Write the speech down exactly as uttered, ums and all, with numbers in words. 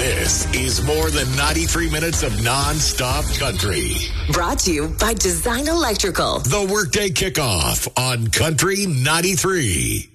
This is more than ninety-three minutes of non-stop country. Brought to you by Design Electrical. The Workday Kickoff on Country ninety-three.